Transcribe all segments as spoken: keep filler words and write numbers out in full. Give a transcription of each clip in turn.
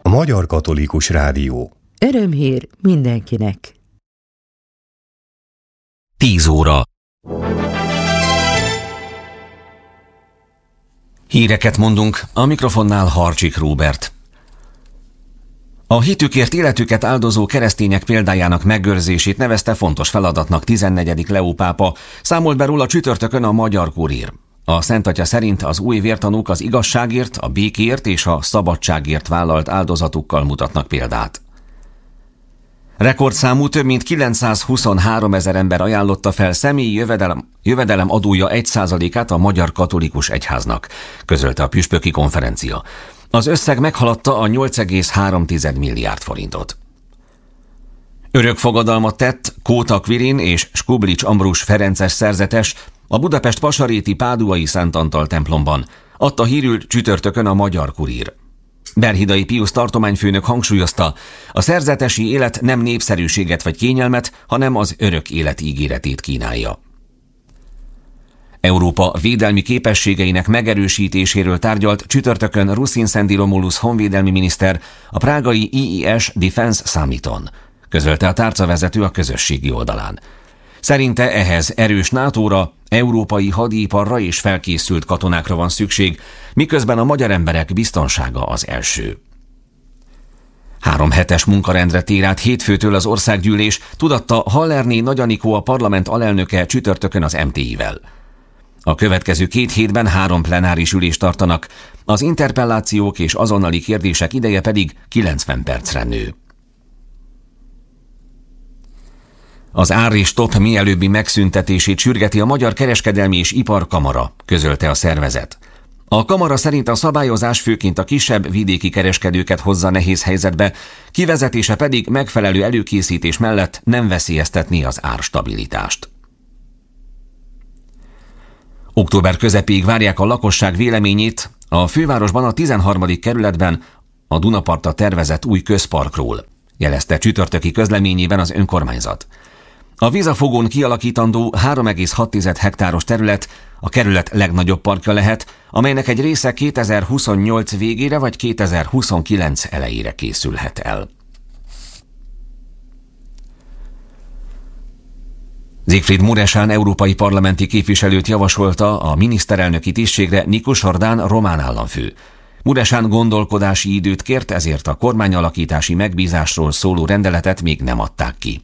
A Magyar Katolikus Rádió. Örömhír mindenkinek. tíz óra. Híreket mondunk, a mikrofonnál Harcsik Róbert. A hitükért életüket áldozó keresztények példájának megőrzését nevezte fontos feladatnak tizennegyedik Leó pápa, számolt be róla csütörtökön a Magyar Kurír. A Szent Atya szerint az új vértanúk az igazságért, a békért és a szabadságért vállalt áldozatukkal mutatnak példát. Rekordszámú több mint kilencszázhuszonhárom ezer ember ajánlotta fel személyi jövedelem, jövedelem adója egy százalékát a Magyar Katolikus Egyháznak, közölte a püspöki konferencia. Az összeg meghaladta a nyolc egész három milliárd forintot. Örök fogadalmat tett Kóta Quirin és Skublics Ambrus ferences szerzetes a Budapest Pasaréti Páduai Szent Antal templomban, adta hírül csütörtökön a Magyar Kurír. Berhidai Piusz tartományfőnök hangsúlyozta, a szerzetesi élet nem népszerűséget vagy kényelmet, hanem az örök élet ígéretét kínálja. Európa védelmi képességeinek megerősítéséről tárgyalt csütörtökön Ruszin Szendi Romulus honvédelmi miniszter a prágai I I S Defense Summiton, közölte a tárcavezető a közösségi oldalán. Szerinte ehhez erős nátóra, európai hadiiparra és felkészült katonákra van szükség, miközben a magyar emberek biztonsága az első. Három hetes munkarendre tér át hétfőtől az országgyűlés, tudatta Hallerné Nagy Anikó, a parlament alelnöke csütörtökön az M T I-vel. A következő két hétben három plenáris ülést tartanak, az interpellációk és azonnali kérdések ideje pedig kilencven percre nő. Az ár és top mielőbbi megszüntetését sürgeti a Magyar Kereskedelmi és Iparkamara, közölte a szervezet. A kamara szerint a szabályozás főként a kisebb vidéki kereskedőket hozza nehéz helyzetbe, kivezetése pedig megfelelő előkészítés mellett nem veszélyeztetné az árstabilitást. Október közepéig várják a lakosság véleményét a fővárosban a tizenharmadik kerületben a Dunapartra tervezett új közparkról, jelezte csütörtöki közleményében az önkormányzat. A vízafogón kialakítandó három egész hat hektáros terület a kerület legnagyobb parkja lehet, amelynek egy része kétezer-huszonnyolc végére vagy kétezer-huszonkilenc elejére készülhet el. Siegfried Mureșan európai parlamenti képviselőt javasolta a miniszterelnöki tisztségre Nikus Ordán román államfő. Mureșan gondolkodási időt kért, ezért a kormányalakítási megbízásról szóló rendeletet még nem adták ki.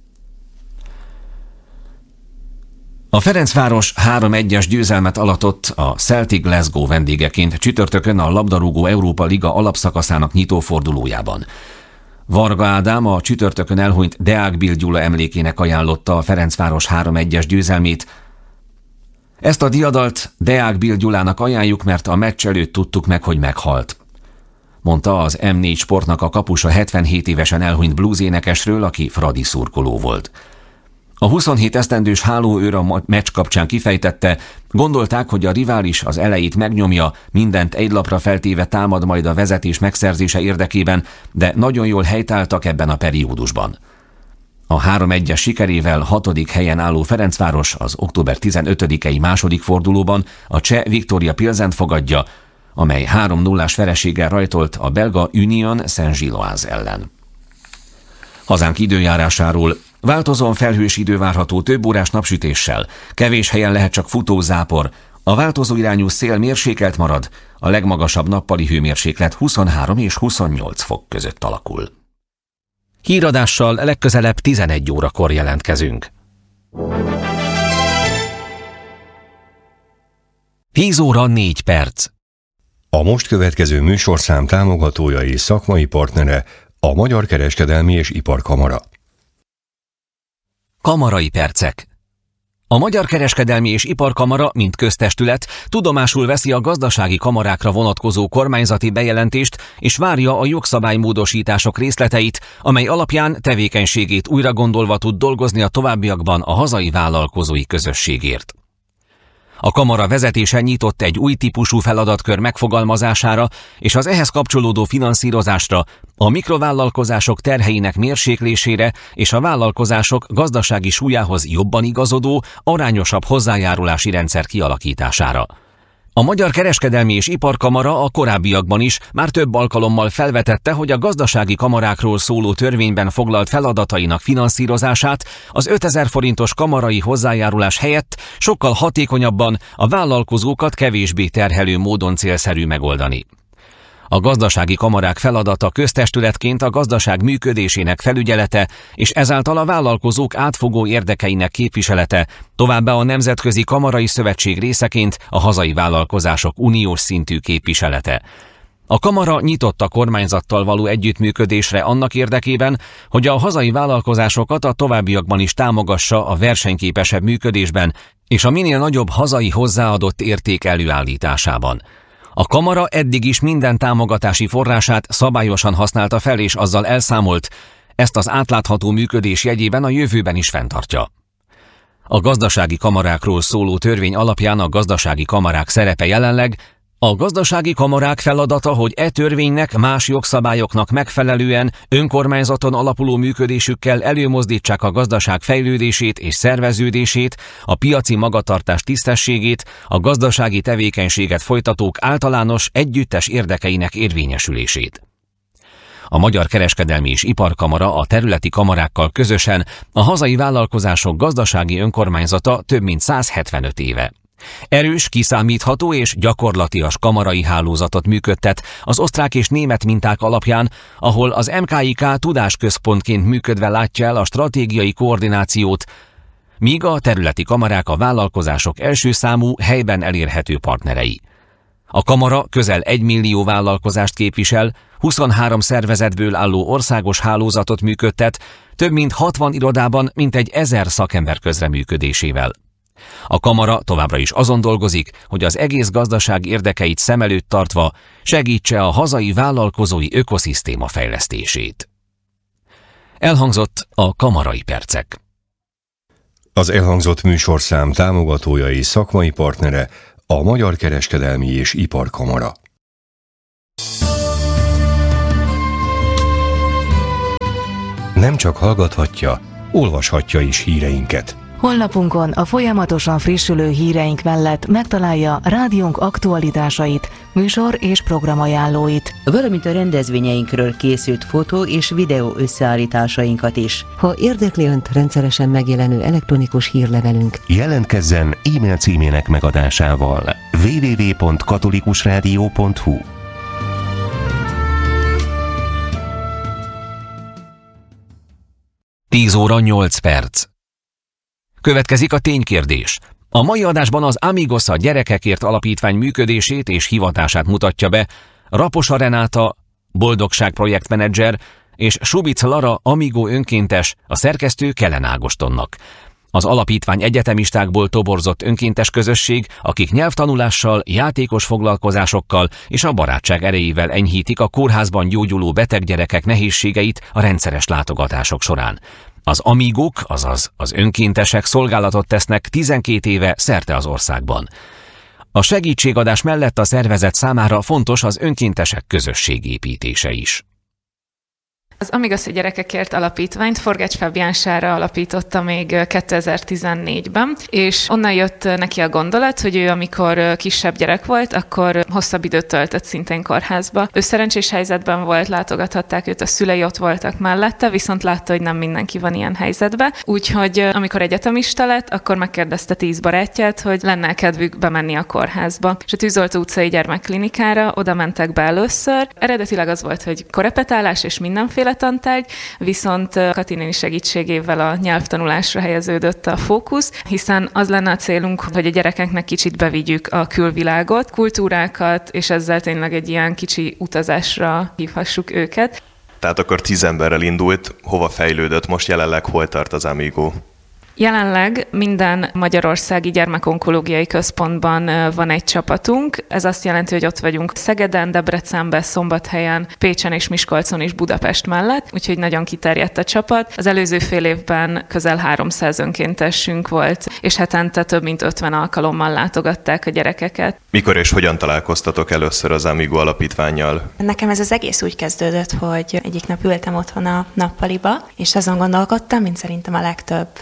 A Ferencváros három egyes győzelmet alatott a Celtic Glasgow vendégeként csütörtökön a labdarúgó Európa Liga alapszakaszának nyitófordulójában. Varga Ádám a csütörtökön elhunyt Deák Bill Gyula emlékének ajánlotta a Ferencváros három egyes győzelmét. Ezt a diadalt Deák Bill Gyulának ajánljuk, mert a meccs előtt tudtuk meg, hogy meghalt, mondta az M négy Sportnak a kapusa hetvenhét évesen elhunyt blues-énekesről, aki fradi szurkoló volt. A huszonhét esztendős hálóőr a meccs kapcsán kifejtette, gondolták, hogy a rivális az elejét megnyomja, mindent egy lapra feltéve támad majd a vezetés megszerzése érdekében, de nagyon jól helytáltak ebben a periódusban. A három egyes sikerével hatodik helyen álló Ferencváros az október tizenötödikei második fordulóban a cseh Viktoria Pilsent fogadja, amely három nullás vereséggel rajtolt a belga Union Saint-Gilloise ellen. Hazánk időjárásáról: változóan felhős idő várható több órás napsütéssel, kevés helyen lehet csak futózápor, a változó irányú szél mérsékelt marad, a legmagasabb nappali hőmérséklet huszonhárom és huszonnyolc fok között alakul. Híradással legközelebb tizenegy órakor jelentkezünk. tíz óra négy perc. A most következő műsorszám támogatója és szakmai partnere a Magyar Kereskedelmi és Iparkamara. Kamarai percek. A Magyar Kereskedelmi és Iparkamara, mint köztestület, tudomásul veszi a gazdasági kamarákra vonatkozó kormányzati bejelentést, és várja a jogszabálymódosítások részleteit, amely alapján tevékenységét újra gondolva tud dolgozni a továbbiakban a hazai vállalkozói közösségért. A kamara vezetése nyitott egy új típusú feladatkör megfogalmazására és az ehhez kapcsolódó finanszírozásra, a mikrovállalkozások terheinek mérséklésére és a vállalkozások gazdasági súlyához jobban igazodó, arányosabb hozzájárulási rendszer kialakítására. A Magyar Kereskedelmi és Iparkamara a korábbiakban is már több alkalommal felvetette, hogy a gazdasági kamarákról szóló törvényben foglalt feladatainak finanszírozását az ötezer forintos kamarai hozzájárulás helyett sokkal hatékonyabban, a vállalkozókat kevésbé terhelő módon célszerű megoldani. A gazdasági kamarák feladata köztestületként a gazdaság működésének felügyelete, és ezáltal a vállalkozók átfogó érdekeinek képviselete, továbbá a Nemzetközi Kamarai Szövetség részeként a hazai vállalkozások uniós szintű képviselete. A kamara nyitott a kormányzattal való együttműködésre annak érdekében, hogy a hazai vállalkozásokat a továbbiakban is támogassa a versenyképesebb működésben és a minél nagyobb hazai hozzáadott érték előállításában. A kamara eddig is minden támogatási forrását szabályosan használta fel és azzal elszámolt, ezt az átlátható működés jegyében a jövőben is fenntartja. A gazdasági kamarákról szóló törvény alapján a gazdasági kamarák szerepe jelenleg, a gazdasági kamarák feladata, hogy e törvénynek, más jogszabályoknak megfelelően önkormányzaton alapuló működésükkel előmozdítsák a gazdaság fejlődését és szerveződését, a piaci magatartás tisztességét, a gazdasági tevékenységet folytatók általános együttes érdekeinek érvényesülését. A Magyar Kereskedelmi és Iparkamara a területi kamarákkal közösen a hazai vállalkozások gazdasági önkormányzata több mint százhetvenöt éve. Erős, kiszámítható és gyakorlatias kamarai hálózatot működtet az osztrák és német minták alapján, ahol az em ká i ká tudásközpontként működve látja el a stratégiai koordinációt, míg a területi kamarák a vállalkozások első számú helyben elérhető partnerei. A kamara közel egy millió vállalkozást képvisel, huszonhárom szervezetből álló országos hálózatot működtet, több mint hatvan irodában mintegy ezer szakember közreműködésével. A kamara továbbra is azon dolgozik, hogy az egész gazdaság érdekeit szem előtt tartva segítse a hazai vállalkozói ökoszisztéma fejlesztését. Elhangzott a Kamarai Percek. Az elhangzott műsorszám támogatója és szakmai partnere a Magyar Kereskedelmi és Iparkamara. Nem csak hallgathatja, olvashatja is híreinket. Honlapunkon a folyamatosan frissülő híreink mellett megtalálja rádiónk aktualitásait, műsor és programajánlóit, valamint a rendezvényeinkről készült fotó és videó összeállításainkat is. Ha érdekli Önt rendszeresen megjelenő elektronikus hírlevelünk, jelentkezzen e-mail címének megadásával double-u double-u double-u pont katolikusrádió pont hu. tíz óra nyolc perc. Következik a ténykérdés. A mai adásban az Amigos a Gyerekekért Alapítvány működését és hivatását mutatja be Raposa Renáta, Boldogság projektmenedzser, és Subic Lara Amigo önkéntes, a szerkesztő Kellen Ágostonnak. Az alapítvány egyetemistákból toborzott önkéntes közösség, akik nyelvtanulással, játékos foglalkozásokkal és a barátság erejével enyhítik a kórházban gyógyuló beteg gyerekek nehézségeit a rendszeres látogatások során. Az amigók, azaz az önkéntesek szolgálatot tesznek tizenkét éve szerte az országban. A segítségadás mellett a szervezet számára fontos az önkéntesek közösségépítése is. Az Amigos a Gyerekekért Alapítványt Forgács Fábián Sára alapította még kétezer-tizennégyben, és onnan jött neki a gondolat, hogy ő amikor kisebb gyerek volt, akkor hosszabb időt töltött szintén kórházba. Ő szerencsés helyzetben volt, látogathatták őt, a szülei ott voltak mellette, viszont látta, hogy nem mindenki van ilyen helyzetben. Úgyhogy amikor egyetemista lett, akkor megkérdezte tíz barátját, hogy lenne kedvük bemenni a kórházba. És a Tűzoltó utcai gyermekklinikára oda mentek be először. Eredetileg az volt, hogy korepetálás és mindenféle tantárgy, viszont Kati néni segítségével a nyelvtanulásra helyeződött a fókusz, hiszen az lenne a célunk, hogy a gyerekeknek kicsit bevigyük a külvilágot, kultúrákat, és ezzel tényleg egy ilyen kicsi utazásra hívhassuk őket. Tehát akkor tíz emberrel indult, hova fejlődött, most jelenleg hol tart az Amigo? Jelenleg minden magyarországi gyermekonkológiai központban van egy csapatunk. Ez azt jelenti, hogy ott vagyunk Szegeden, Debrecenben, Szombathelyen, Pécsen és Miskolcon és Budapest mellett, úgyhogy nagyon kiterjedt a csapat. Az előző fél évben közel háromszáz önkéntesünk volt, és hetente több mint ötven alkalommal látogatták a gyerekeket. Mikor és hogyan találkoztatok először az Amigo alapítvánnyal? Nekem ez az egész úgy kezdődött, hogy egyik nap ültem otthon a nappaliba, és azon gondolkodtam, mint szerintem a legtöbb húsz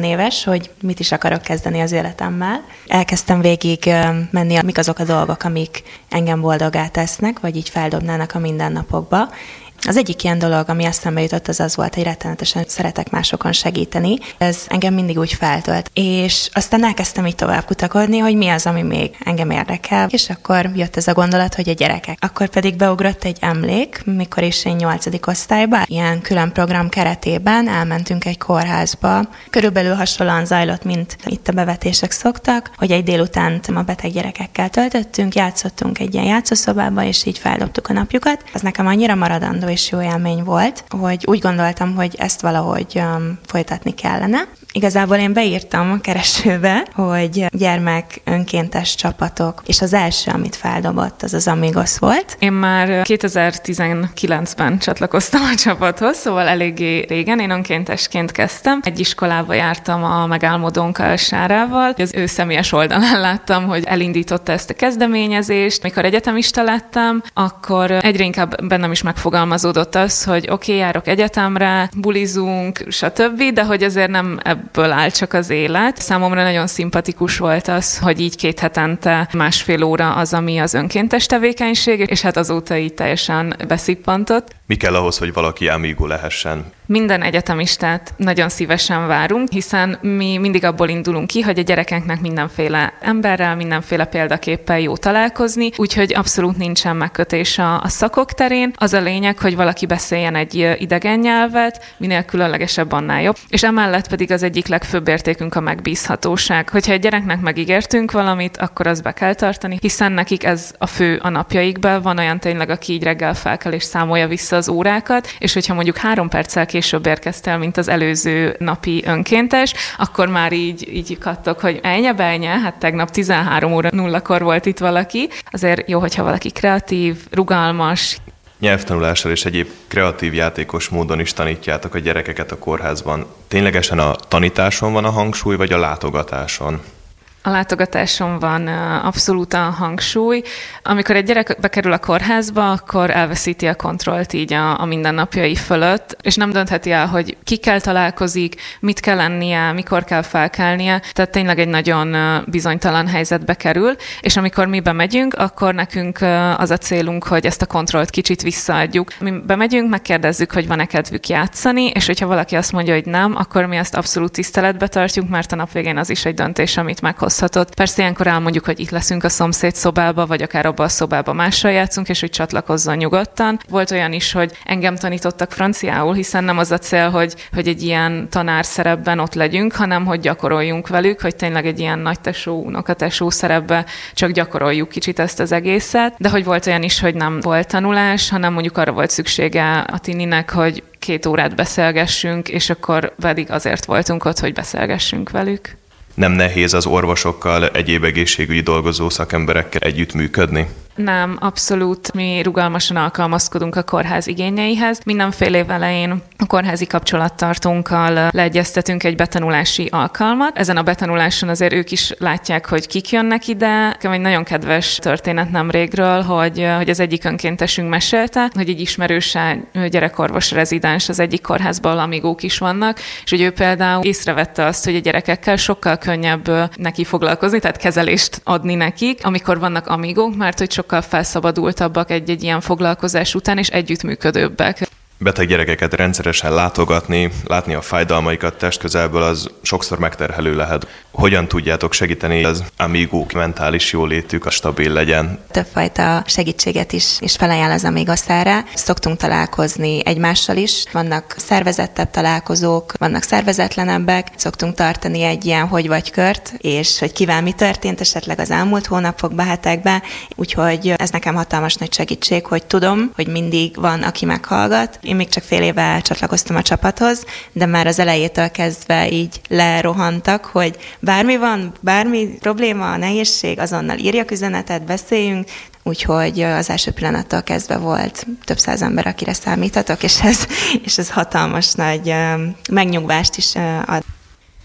éves, hogy mit is akarok kezdeni az életemmel. Elkezdtem végig menni, mik azok a dolgok, amik engem boldoggá tesznek, vagy így feldobnának a mindennapokba. Az egyik ilyen dolog, ami eszembe jutott, az az volt, hogy rettenetesen szeretek másokon segíteni. Ez engem mindig úgy feltölt. És aztán elkezdtem így tovább kutakodni, hogy mi az, ami még engem érdekel. És akkor jött ez a gondolat, hogy a gyerekek. Akkor pedig beugrott egy emlék, mikor is én nyolcadik osztályban, ilyen külön program keretében elmentünk egy kórházba. Körülbelül hasonlóan zajlott, mint itt a bevetések szoktak, hogy egy délutánt a beteg gyerekekkel töltöttünk, játszottunk egy ilyen játszószobában, és így feldobtuk a napjukat. Az nekem annyira maradandó és jó élmény volt, hogy úgy gondoltam, hogy ezt valahogy um, folytatni kellene. Igazából én beírtam a keresőbe, hogy gyermek önkéntes csapatok, és az első, amit feldobott, az az Amigos volt. Én már kétezer-tizenkilencben csatlakoztam a csapathoz, szóval eléggé régen, én önkéntesként kezdtem. Egy iskolába jártam a Megálmodónk Sárával. Az ő személyes oldalán láttam, hogy elindította ezt a kezdeményezést. Mikor egyetemista lettem, akkor egyre inkább bennem is megfogalmazódott az, hogy oké, okay, járok egyetemre, bulizunk, stb., de hogy azért nem ebből áll csak az élet. Számomra nagyon szimpatikus volt az, hogy így két hetente másfél óra az, ami az önkéntes tevékenység, és hát azóta így teljesen beszippantott. Mi kell ahhoz, hogy valaki Amigo lehessen? Minden egyetemistát nagyon szívesen várunk, hiszen mi mindig abból indulunk ki, hogy a gyerekeknek mindenféle emberrel, mindenféle példaképpel jó találkozni, úgyhogy abszolút nincsen megkötés a, a szakok terén. Az a lényeg, hogy valaki beszéljen egy idegen nyelvet, minél különlegesebb, annál jobb. És emellett pedig az egyik legfőbb értékünk a megbízhatóság. Hogyha egy gyereknek megígértünk valamit, akkor azt be kell tartani, hiszen nekik ez a fő a napjaikban. Van olyan tényleg, aki így reggel felkel és számolja vissza az órákat, és hogyha mondjuk három perccel később érkeztél, mint az előző napi önkéntes, akkor már így, így kattok, hogy elnye, belnye, hát tegnap tizenhárom óra nullakor volt itt valaki. Azért jó, hogyha valaki kreatív, rugalmas. Nyelvtanulással és egyéb kreatív játékos módon is tanítjátok a gyerekeket a kórházban. Ténylegesen a tanításon van a hangsúly, vagy a látogatáson? A látogatáson van abszolút a hangsúly. Amikor egy gyerek bekerül a kórházba, akkor elveszíti a kontrollt így a, a mindennapjai fölött, és nem döntheti el, hogy kikkel találkozik, mit kell ennie, mikor kell felkelnie. Tehát tényleg egy nagyon bizonytalan helyzetbe kerül, és amikor mi bemegyünk, akkor nekünk az a célunk, hogy ezt a kontrollt kicsit visszaadjuk. Mi bemegyünk, megkérdezzük, hogy van-e kedvük játszani, és hogyha valaki azt mondja, hogy nem, akkor mi ezt abszolút tiszteletbe tartjuk, mert a nap végén az is egy döntés, amit meghoz. Persze ilyenkor elmondjuk, hogy itt leszünk a szomszéd szobába, vagy akár abba a szobába mással játszunk, és hogy csatlakozzon nyugodtan. Volt olyan is, hogy engem tanítottak franciául, hiszen nem az a cél, hogy, hogy egy ilyen tanár szerepben ott legyünk, hanem hogy gyakoroljunk velük, hogy tényleg egy ilyen nagytesó, unokatesó szerepben csak gyakoroljuk kicsit ezt az egészet. De hogy volt olyan is, hogy nem volt tanulás, hanem mondjuk arra volt szüksége a tininek, hogy két órát beszélgessünk, és akkor pedig azért voltunk ott, hogy beszélgessünk velük. Nem nehéz az orvosokkal, egyéb egészségügyi dolgozó szakemberekkel együttműködni? Nem, abszolút. Mi rugalmasan alkalmazkodunk a kórház igényeihez. Mindenféle év elején a kórházi kapcsolattartónkkal leegyeztetünk egy betanulási alkalmat. Ezen a betanuláson azért ők is látják, hogy kik jönnek ide. Nekem egy nagyon kedves történet nemrégről, hogy, hogy az egyik önkéntesünk mesélte, hogy egy ismerőse gyerekorvos rezidens az egyik kórházban, ahol amigók is vannak, és hogy ő például észrevette azt, hogy a gyerekekkel sokkal könnyebb neki foglalkozni, tehát kezelést adni nekik, amikor vannak amigók, mert hogy sokkal felszabadultabbak egy-egy ilyen foglalkozás után, és együttműködőbbek. Beteg gyerekeket rendszeresen látogatni, látni a fájdalmaikat testközelből, az sokszor megterhelő lehet. Hogyan tudjátok segíteni az amigók mentális jólétük, a stabil legyen? Többfajta segítséget is, is felajánl az Amigoszára. Szoktunk találkozni egymással is. Vannak szervezettebb találkozók, vannak szervezetlenebbek. Szoktunk tartani egy ilyen hogy vagy kört, és hogy kivel mi történt esetleg az elmúlt hónapokban, hetekben. Úgyhogy ez nekem hatalmas nagy segítség, hogy tudom, hogy mindig van, aki meghallgat. Én még csak fél éve csatlakoztam a csapathoz, de már az elejétől kezdve így lerohantak, hogy bármi van, bármi probléma, nehézség, azonnal írjak üzenetet, beszéljünk, úgyhogy az első pillanattól kezdve volt több száz ember, akire számíthatok, és ez, és ez hatalmas nagy megnyugvást is ad.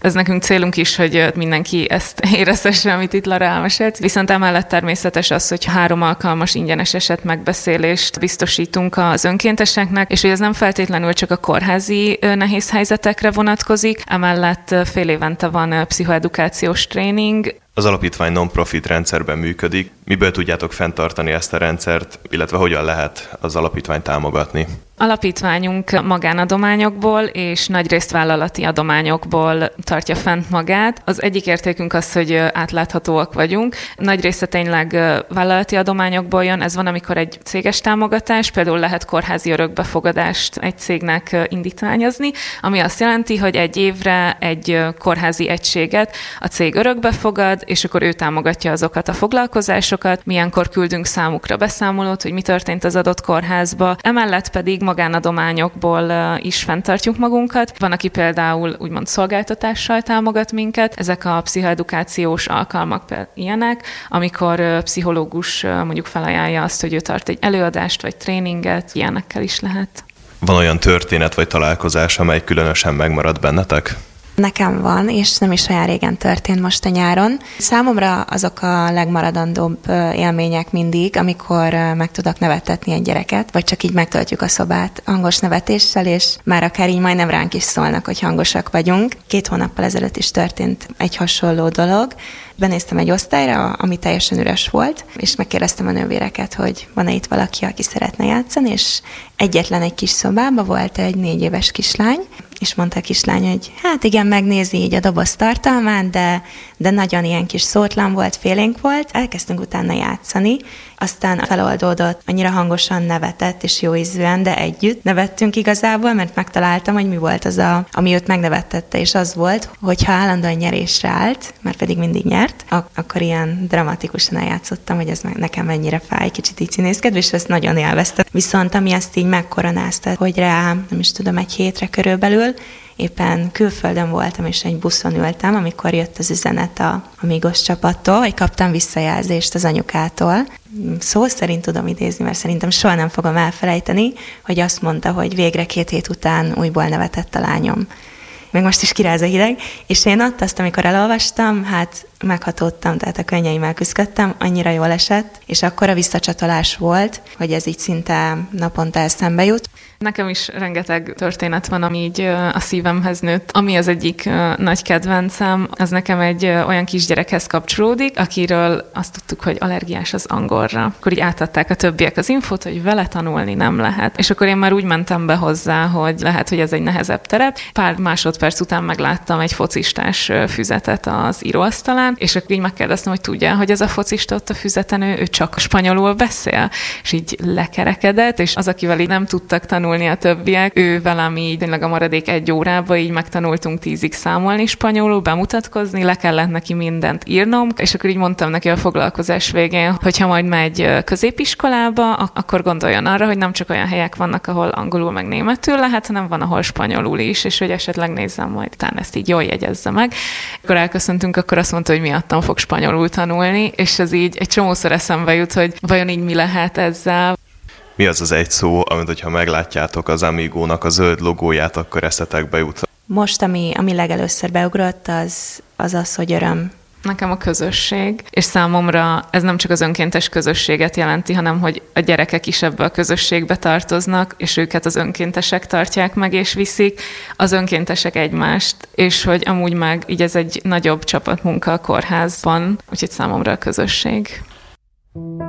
Ez nekünk célunk is, hogy mindenki ezt érezhesse, amit itt Lara elmesélt. Viszont emellett természetes az, hogy három alkalmas ingyenes eset megbeszélést biztosítunk az önkénteseknek, és hogy ez nem feltétlenül csak a kórházi nehéz helyzetekre vonatkozik, emellett fél évente van pszichoedukációs tréning. Az alapítvány non-profit rendszerben működik. Miből tudjátok fenntartani ezt a rendszert, illetve hogyan lehet az alapítványt támogatni? Alapítványunk magánadományokból és nagyrészt vállalati adományokból tartja fent magát. Az egyik értékünk az, hogy átláthatóak vagyunk. Nagy része tényleg vállalati adományokból jön. Ez van, amikor egy céges támogatás, például lehet kórházi örökbefogadást egy cégnek indítványozni, ami azt jelenti, hogy egy évre egy kórházi egységet a cég örökbefogad, és akkor ő támogatja azokat a foglalkozásokat. Mi ilyenkor küldünk számukra beszámolót, hogy mi történt az adott kórházba. Emellett pedig magánadományokból is fenntartjuk magunkat. Van, aki például úgymond szolgáltatással támogat minket. Ezek a pszichoedukációs alkalmak például ilyenek, amikor pszichológus mondjuk felajánlja azt, hogy ő tart egy előadást vagy tréninget, ilyenekkel is lehet. Van olyan történet vagy találkozás, amely különösen megmarad bennetek? Nekem van, és nem is olyan régen történt most a nyáron. Számomra azok a legmaradandóbb élmények mindig, amikor meg tudok nevettetni egy gyereket, vagy csak így megtöltjük a szobát hangos nevetéssel, és már akár így majdnem ránk is szólnak, hogy hangosak vagyunk. Két hónappal ezelőtt is történt egy hasonló dolog. Benéztem egy osztályra, ami teljesen üres volt, és megkérdeztem a nővéreket, hogy van-e itt valaki, aki szeretne játszani, és egyetlen egy kis szobában volt egy négy éves kislány, és mondta a kislány, hogy hát igen, megnézi így a doboz tartalmát, de, de nagyon ilyen kis szótlan volt, félénk volt. Elkezdtünk utána játszani, aztán feloldódott, annyira hangosan nevetett, és jó ízűen, de együtt nevettünk igazából, mert megtaláltam, hogy mi volt az, a, ami őt megnevettette, és az volt, hogy ha állandóan nyerésre állt, mert pedig mindig nyert, ak- akkor ilyen dramatikusan eljátszottam, hogy ez nekem mennyire fáj, kicsit így színészkedve, és ezt nagyon élveztem. Viszont ami ezt így megkoronázta, hogy rá, nem is tudom, egy hétre körülbelül, éppen külföldön voltam, és egy buszon ültem, amikor jött az üzenet a Amigos csapattól, hogy kaptam visszajelzést az anyukától. Szó szerint tudom idézni, mert szerintem soha nem fogom elfelejteni, hogy azt mondta, hogy végre két hét után újból nevetett a lányom. Még most is kiráz a hideg, és én ott azt, amikor elolvastam, hát meghatódtam, tehát a könnyeimmel küzdöttem, annyira jól esett, és akkor a visszacsatolás volt, hogy ez így szinte naponta eszembe jut. Nekem is rengeteg történet van, ami így a szívemhez nőtt. Ami az egyik nagy kedvencem, az nekem egy olyan kisgyerekhez kapcsolódik, akiről azt tudtuk, hogy allergiás az angolra. Akkor így átadták a többiek az infót, hogy vele tanulni nem lehet. És akkor én már úgy mentem be hozzá, hogy lehet, hogy ez egy nehezebb terep. Pár másodperc után megláttam egy focistás füzetet az íróasztalán, és akkor így megkérdeztem, hogy tudja, hogy ez a focista ott a füzeten, ő, ő csak spanyolul beszél, és így lekerekedett, és az, akivel így nem tudtak tanulni a többiek, ő velem így tényleg a maradék egy órába így megtanultunk tízig számolni spanyolul, bemutatkozni, le kellett neki mindent írnom, és akkor így mondtam neki a foglalkozás végén, hogy ha majd megy középiskolába, akkor gondoljon arra, hogy nem csak olyan helyek vannak, ahol angolul meg németül lehet, hanem van, ahol spanyolul is, és hogy esetleg nézzem majd, talán ezt így jól jegyezze meg. Akkor elköszöntünk, akkor azt mondta, hogy miattam fog spanyolul tanulni, és ez így egy csomószor eszembe jut, hogy vajon így mi lehet ezzel. Mi az az egy szó, amit, hogyha meglátjátok az Amigónak a zöld logóját, akkor eszetekbe jut? Most, ami, ami legelőször beugrott, az, az az, hogy öröm. Nekem a közösség, és számomra ez nem csak az önkéntes közösséget jelenti, hanem hogy a gyerekek is ebbe a közösségbe tartoznak, és őket az önkéntesek tartják meg és viszik, az önkéntesek egymást, és hogy amúgy meg így ez egy nagyobb csapatmunka a kórházban, úgyhogy számomra a közösség.